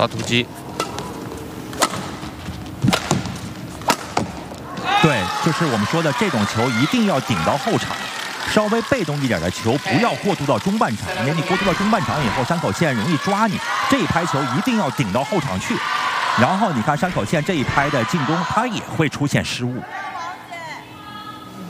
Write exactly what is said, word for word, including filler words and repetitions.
抓突击。 对，就是我们说的这种球一定要顶到后场。 稍微被动一点的球，不要过渡到中半场，因为你过渡到中半场以后，山口宪容易抓你。这一拍球一定要顶到后场去，然后你看山口宪这一拍的进攻，他也会出现失误。